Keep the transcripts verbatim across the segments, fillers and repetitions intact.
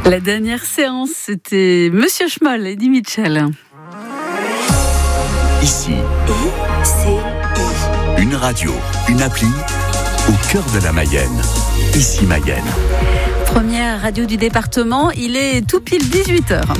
La dernière séance, c'était Monsieur Schmoll et Eddie Mitchell. Ici, une radio, une appli, au cœur de la Mayenne. Ici Mayenne. Première radio du département, il est tout pile dix-huit heures.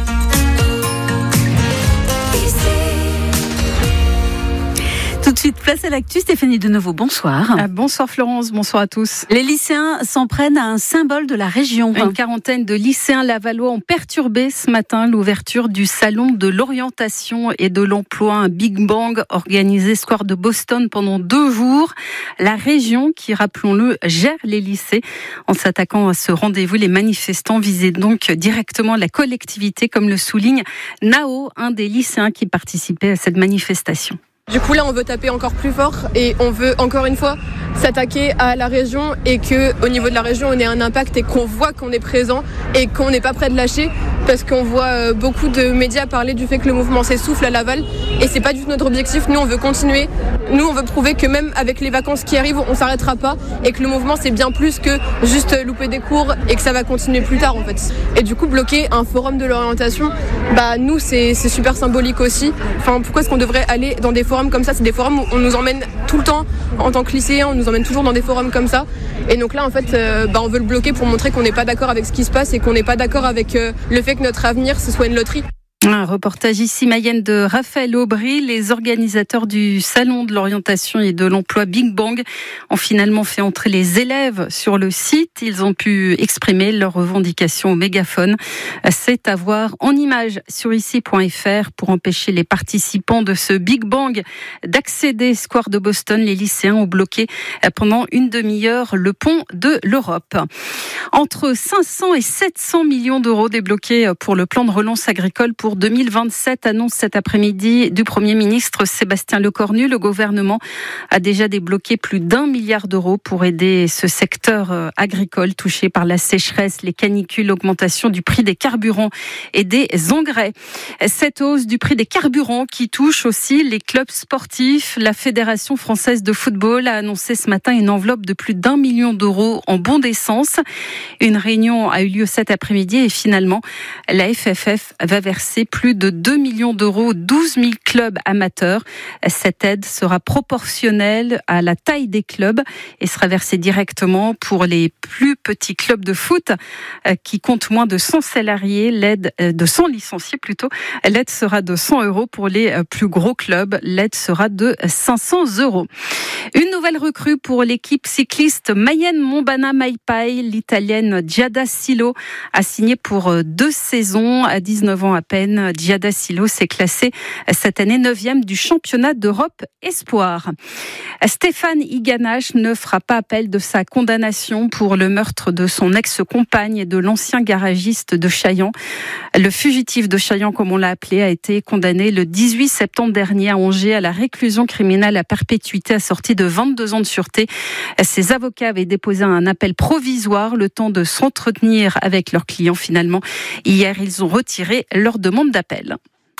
Tout de suite, place à l'actu. Stéphanie de Nouveau, bonsoir. Ah, bonsoir Florence, bonsoir à tous. Les lycéens s'en prennent à un symbole de la région. Une quarantaine de lycéens lavallois ont perturbé ce matin l'ouverture du salon de l'orientation et de l'emploi, un Big Bang organisé Square de Boston pendant deux jours. La région, qui rappelons-le, gère les lycées. En s'attaquant à ce rendez-vous, les manifestants visaient donc directement la collectivité, comme le souligne Nao, un des lycéens qui participait à cette manifestation. Du coup là on veut taper encore plus fort et on veut encore une fois s'attaquer à la région et qu'au niveau de la région on ait un impact et qu'on voit qu'on est présent et qu'on n'est pas prêt de lâcher, parce qu'on voit beaucoup de médias parler du fait que le mouvement s'essouffle à Laval et c'est pas du tout notre objectif. Nous on veut continuer, nous on veut prouver que même avec les vacances qui arrivent on s'arrêtera pas et que le mouvement c'est bien plus que juste louper des cours et que ça va continuer plus tard en fait. Et du coup bloquer un forum de l'orientation, bah nous c'est, c'est super symbolique aussi. Enfin pourquoi est-ce qu'on devrait aller dans des forums comme ça? C'est des forums où on nous emmène tout le temps en tant que lycéen, on nous emmène toujours dans des forums comme ça. Et donc là en fait euh, bah, on veut le bloquer pour montrer qu'on n'est pas d'accord avec ce qui se passe et qu'on n'est pas d'accord avec euh, le fait que notre avenir ce soit une loterie. Un reportage ici Mayenne de Raphaël Aubry. Les organisateurs du salon de l'orientation et de l'emploi Big Bang ont finalement fait entrer les élèves sur le site. Ils ont pu exprimer leurs revendications au mégaphone. C'est à voir en images sur ici point f r. Pour empêcher les participants de ce Big Bang d'accéder Square de Boston, les lycéens ont bloqué pendant une demi-heure le pont de l'Europe. Entre cinq cents et sept cents millions d'euros débloqués pour le plan de relance agricole pour deux mille vingt-sept, annonce cet après-midi du Premier ministre Sébastien Lecornu. Le gouvernement a déjà débloqué plus d'un milliard d'euros pour aider ce secteur agricole touché par la sécheresse, les canicules, l'augmentation du prix des carburants et des engrais. Cette hausse du prix des carburants qui touche aussi les clubs sportifs. La Fédération française de football a annoncé ce matin une enveloppe de plus d'un million d'euros en bons d'essence. Une réunion a eu lieu cet après-midi et finalement, la F F F va verser plus de deux millions d'euros aux douze mille clubs amateurs. Cette aide sera proportionnelle à la taille des clubs et sera versée directement pour les plus petits clubs de foot qui comptent moins de cent salariés, l'aide de cent licenciés plutôt. L'aide sera de cent euros pour les plus gros clubs. L'aide sera de cinq cents euros. Une nouvelle recrue pour l'équipe cycliste Mayenne-Montbana-Maipai. L'italienne Giada Silo a signé pour deux saisons. À dix-neuf ans à peine, Giada Silo s'est classée cette année neuvième du championnat d'Europe Espoir. Stéphane Iganache ne fera pas appel de sa condamnation pour le meurtre de son ex-compagne et de l'ancien garagiste de Chaillan. Le fugitif de Chaillan, comme on l'a appelé, a été condamné le dix-huit septembre dernier à Angers à la réclusion criminelle à perpétuité assortie de vingt-deux ans de sûreté. Ses avocats avaient déposé un appel provisoire le temps de s'entretenir avec leurs clients. Finalement, hier, ils ont retiré leur demande d'appel.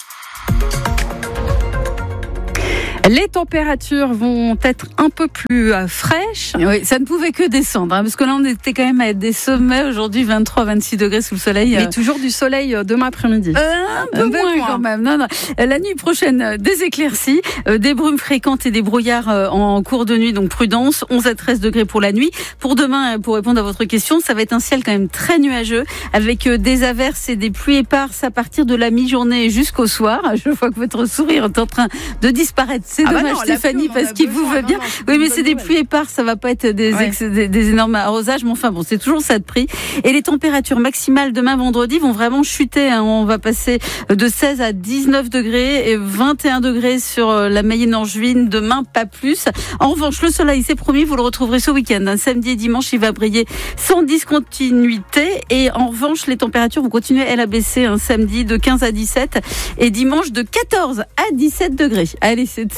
Les températures vont être un peu plus euh, fraîches. Oui, ça ne pouvait que descendre, hein, parce que là, on était quand même à des sommets aujourd'hui, vingt-trois à vingt-six degrés sous le soleil. Mais euh... toujours du soleil euh, demain après-midi. Euh, un peu, un peu moins, moins quand même. Non, non. La nuit prochaine, des éclaircies, euh, des brumes fréquentes et des brouillards euh, en cours de nuit, donc prudence. onze à treize degrés pour la nuit. Pour demain, pour répondre à votre question, ça va être un ciel quand même très nuageux, avec euh, des averses et des pluies éparses à partir de la mi-journée jusqu'au soir. Je vois que votre sourire est en train de disparaître. C'est ah dommage, bah non, Stéphanie, pluie, parce qu'il vous veut bien. Non, non, oui, mais c'est des pluies éparses, ça va pas être des, ouais. ex, des, des énormes arrosages, mais enfin bon, c'est toujours ça de prix. Et les températures maximales demain vendredi vont vraiment chuter. Hein. On va passer de seize à dix-neuf degrés et vingt et un degrés sur la Mayenne-Angevine. Demain, pas plus. En revanche, le soleil, c'est promis, vous le retrouverez ce week-end. Hein. Samedi et dimanche, il va briller sans discontinuité. Et en revanche, les températures vont continuer, elles, à baisser. Un hein. Samedi de quinze à dix-sept et dimanche de quatorze à dix-sept degrés. Allez, c'est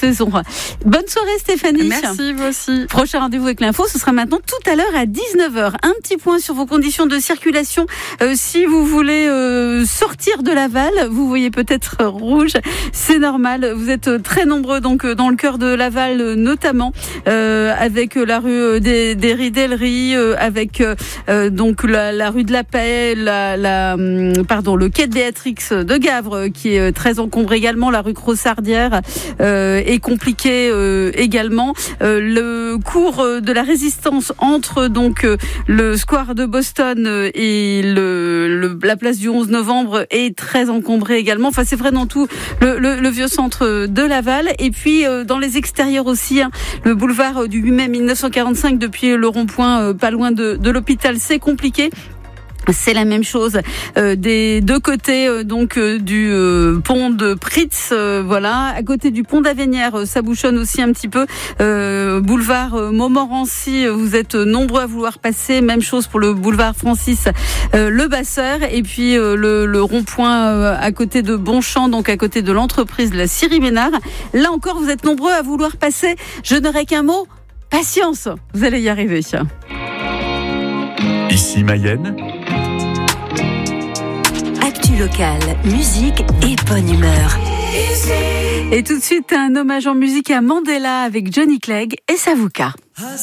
saison. Bonne soirée Stéphanie. Merci, vous aussi. Prochain rendez-vous avec l'info, ce sera maintenant tout à l'heure à dix-neuf heures. Un petit point sur vos conditions de circulation. Euh, si vous voulez euh, sortir de Laval, vous voyez peut-être euh, rouge, c'est normal. Vous êtes très nombreux donc dans le cœur de Laval, euh, notamment euh, avec la rue des, des Ridelleries, euh, avec euh, donc la, la rue de la Paix, la, la pardon le quai de Béatrix de Gavre qui est très encombré également, la rue Crossardière euh, est compliquée euh, également. Euh, le cours de la Résistance entre donc euh, le square de Boston et le, le, la place du onze novembre est très encombré également. Enfin, c'est vrai dans tout le, le, le vieux centre de Laval. Et puis euh, dans les extérieurs aussi, hein, le boulevard du huit mai mille neuf cent quarante-cinq depuis le rond-point euh, pas loin de, de l'hôpital, c'est compliqué. C'est la même chose euh, des deux côtés euh, donc euh, du euh, pont de Pritz, euh, voilà, à côté du pont d'Avenières, euh, ça bouchonne aussi un petit peu. Euh, boulevard euh, Montmorency, euh, vous êtes nombreux à vouloir passer. Même chose pour le boulevard Francis euh, Le Basseur, et puis euh, le, le rond-point euh, à côté de Bonchamp, donc à côté de l'entreprise de la Syrie Ménard. Là encore, vous êtes nombreux à vouloir passer. Je n'aurai qu'un mot, patience. Vous allez y arriver. Ici Mayenne. Actu local, musique et bonne humeur. Et tout de suite, un hommage en musique à Mandela avec Johnny Clegg et Savuka.